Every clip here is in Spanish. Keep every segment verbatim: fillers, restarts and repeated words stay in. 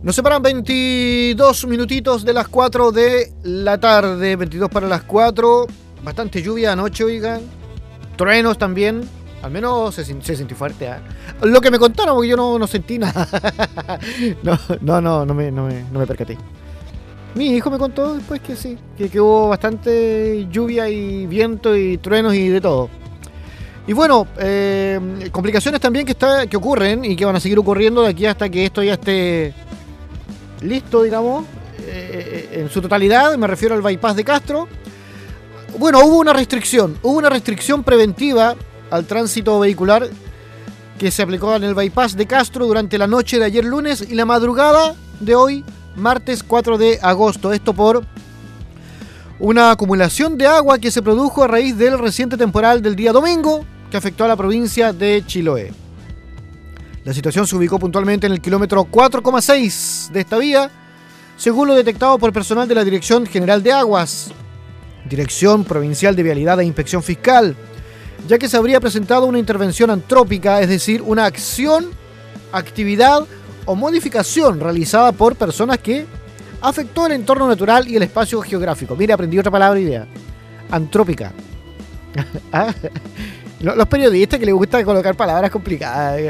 Nos separan veintidós minutitos de las cuatro de la tarde, veintidós para las cuatro. Bastante lluvia anoche, oigan. Truenos también. Al menos se, se sintió fuerte. ¿eh? Lo que me contaron, porque yo no, no sentí nada. no, no, no, no me, no, me, no me percaté. Mi hijo me contó después que sí, que, que hubo bastante lluvia y viento y truenos y de todo. Y bueno, eh, complicaciones también que, está, que ocurren y que van a seguir ocurriendo de aquí hasta que esto ya esté listo, digamos, eh, en su totalidad. Me refiero al bypass de Castro. Bueno, hubo una restricción, hubo una restricción preventiva al tránsito vehicular que se aplicó en el bypass de Castro durante la noche de ayer lunes y la madrugada de hoy, martes cuatro de agosto. Esto por una acumulación de agua que se produjo a raíz del reciente temporal del día domingo que afectó a la provincia de Chiloé. La situación se ubicó puntualmente en el kilómetro cuatro coma seis de esta vía, según lo detectado por personal de la Dirección General de Aguas, Dirección Provincial de Vialidad e Inspección Fiscal, ya que se habría presentado una intervención antrópica, es decir, una acción, actividad o modificación realizada por personas que afectó el entorno natural y el espacio geográfico. Mire, aprendí otra palabra y idea. Antrópica. ¿Ah? Los periodistas que les gusta colocar palabras complicadas.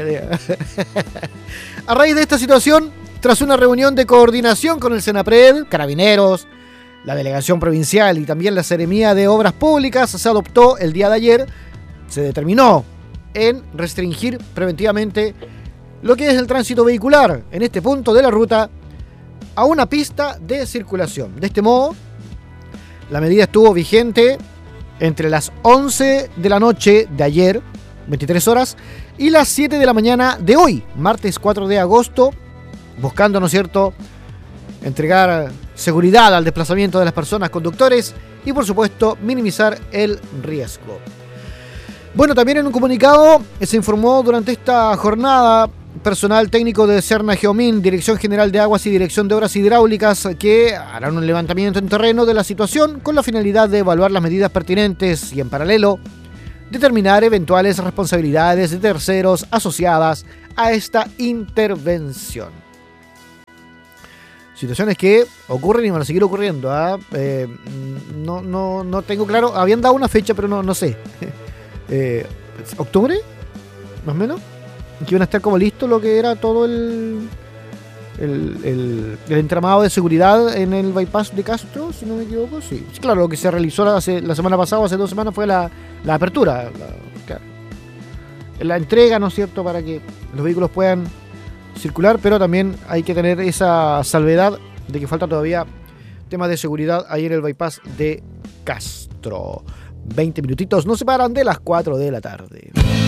A raíz de esta situación, tras una reunión de coordinación con el Senapred, Carabineros, la Delegación Provincial y también la Seremía de Obras Públicas, se adoptó el día de ayer, se determinó en restringir preventivamente lo que es el tránsito vehicular en este punto de la ruta a una pista de circulación. De este modo, la medida estuvo vigente entre las once de la noche de ayer, veintitrés horas, y las siete de la mañana de hoy, martes cuatro de agosto, buscando, ¿no es cierto?, entregar seguridad al desplazamiento de las personas conductores y, por supuesto, minimizar el riesgo. Bueno, también en un comunicado se informó durante esta jornada personal técnico de Serna Geomín, Dirección General de Aguas y Dirección de Obras Hidráulicas, que harán un levantamiento en terreno de la situación con la finalidad de evaluar las medidas pertinentes y, en paralelo, determinar eventuales responsabilidades de terceros asociadas a esta intervención. Situaciones que ocurren y van a seguir ocurriendo. ¿eh? Eh, no, no, no tengo claro, habían dado una fecha, pero no, no sé. Eh, ¿Octubre? ¿Más o menos? Que iban a estar como listo lo que era todo el, el, el, el entramado de seguridad en el bypass de Castro, si no me equivoco. Sí, sí, claro, lo que se realizó la, hace, la semana pasada, hace dos semanas, fue la, la apertura, la, claro. la entrega, ¿no es cierto?, para que los vehículos puedan circular, pero también hay que tener esa salvedad de que falta todavía temas de seguridad ahí en el bypass de Castro. veinte minutitos nos separan de las cuatro de la tarde.